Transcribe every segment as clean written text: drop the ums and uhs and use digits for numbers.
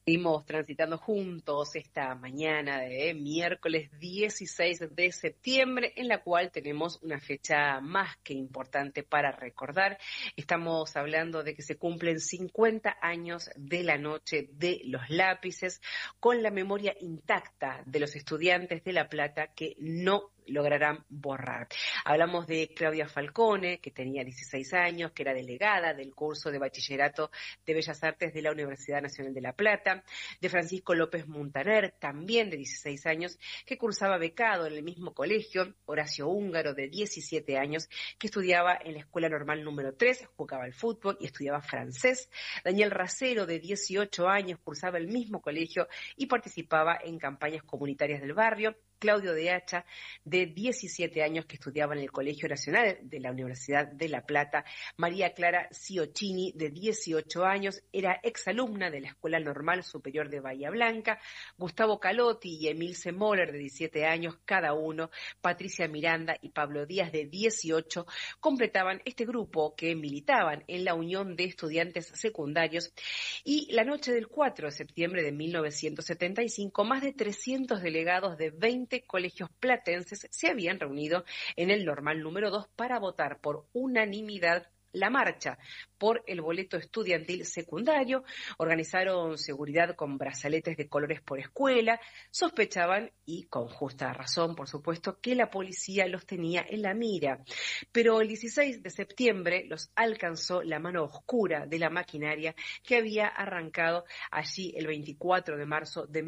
Seguimos transitando juntos esta mañana de miércoles 16 de septiembre, en la cual tenemos una fecha más que importante para recordar. Estamos hablando de que se cumplen 50 años de la Noche de los Lápices, con la memoria intacta de los estudiantes de La Plata que no lograrán borrar. Hablamos de Claudia Falcone, que tenía 16 años, que era delegada del curso de Bachillerato de Bellas Artes de la Universidad Nacional de La Plata, de Francisco López Muntaner, también de 16 años, que cursaba becado en el mismo colegio, Horacio Húngaro, de 17 años, que estudiaba en la Escuela Normal número 3, jugaba al fútbol y estudiaba francés, Daniel Racero, de 18 años, cursaba el mismo colegio y participaba en campañas comunitarias del barrio, Claudio de Hacha, de 17 años, que estudiaba en el Colegio Nacional de la Universidad de La Plata, María Clara Ciocchini, de 18 años, era exalumna de la Escuela Normal Superior de Bahía Blanca, Gustavo Calotti y Emilce Moller, de 17 años cada uno, Patricia Miranda y Pablo Díaz, de 18, completaban este grupo que militaban en la Unión de Estudiantes Secundarios, y la noche del 4 de septiembre de 1975, más de 300 delegados de 20 colegios platenses se habían reunido en el Normal número 2 para votar por unanimidad la marcha por el boleto estudiantil secundario. Organizaron seguridad con brazaletes de colores por escuela, sospechaban, y con justa razón, por supuesto, que la policía los tenía en la mira. Pero el 16 de septiembre los alcanzó la mano oscura de la maquinaria que había arrancado allí el 24 de marzo de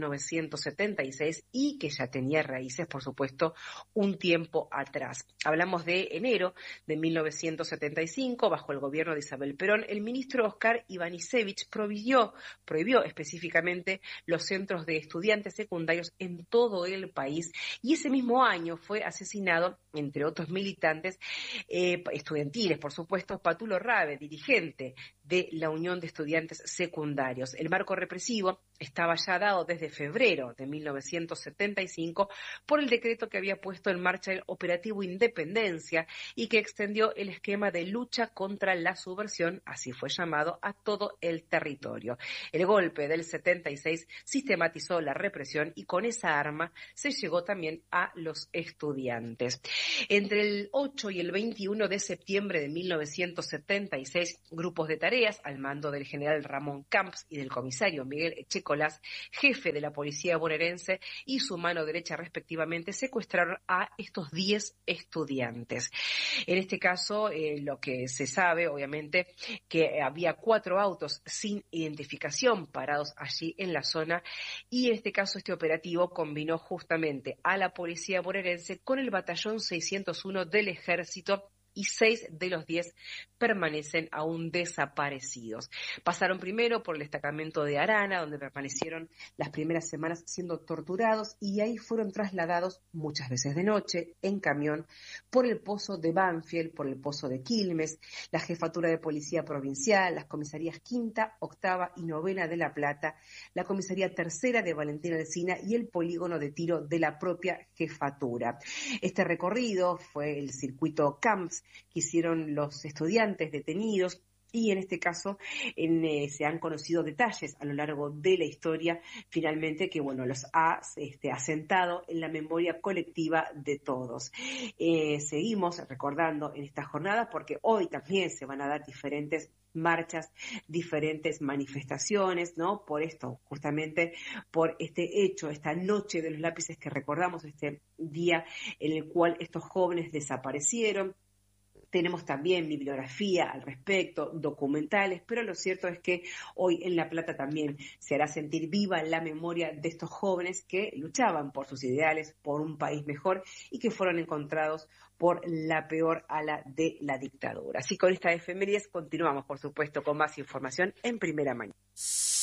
1976 y que ya tenía raíces, por supuesto, un tiempo atrás. Hablamos de enero de 1975, bajo el gobierno de Isabel Perón, el ministro Oscar Ivanišević prohibió específicamente los centros de estudiantes secundarios en todo el país, y ese mismo año fue asesinado, entre otros militantes estudiantiles, por supuesto, Patulo Rabe, dirigente de la Unión de Estudiantes Secundarios. El marco represivo estaba ya dado desde febrero de 1975 por el decreto que había puesto en marcha el Operativo Independencia y que extendió el esquema de lucha contra la subversión, así fue llamado, a todo el territorio. El golpe del 76 sistematizó la represión y con esa arma se llegó también a los estudiantes. Entre el 8 y el 21 de septiembre de 1976, grupos de tareas al mando del general Ramón Camps y del comisario Miguel Echecolás, jefe de la policía bonaerense, y su mano derecha respectivamente, secuestraron a estos 10 estudiantes. En este caso, lo que se sabe, obviamente, que había 4 autos sin identificación parados allí en la zona, y en este caso este operativo combinó justamente a la policía bonaerense con el batallón 601 del ejército, y 6 de los 10 permanecen aún desaparecidos. Pasaron primero por el destacamento de Arana, donde permanecieron las primeras semanas siendo torturados, y ahí fueron trasladados muchas veces de noche, en camión, por el pozo de Banfield, por el pozo de Quilmes, la jefatura de policía provincial, las comisarías quinta, octava y novena de La Plata, la comisaría tercera de Valentín Alsina y el polígono de tiro de la propia jefatura. Este recorrido fue el circuito Camps que hicieron los estudiantes detenidos, y en este caso se han conocido detalles a lo largo de la historia, finalmente, que los ha asentado en la memoria colectiva de todos. Seguimos recordando en esta jornada porque hoy también se van a dar diferentes marchas, diferentes manifestaciones, ¿no? Por esto, justamente por este hecho, esta noche de los lápices que recordamos, este día en el cual estos jóvenes desaparecieron. Tenemos también bibliografía al respecto, documentales, pero lo cierto es que hoy en La Plata también se hará sentir viva la memoria de estos jóvenes que luchaban por sus ideales, por un país mejor, y que fueron encontrados por la peor ala de la dictadura. Así que con esta efemérides continuamos, por supuesto, con más información en Primera Mañana.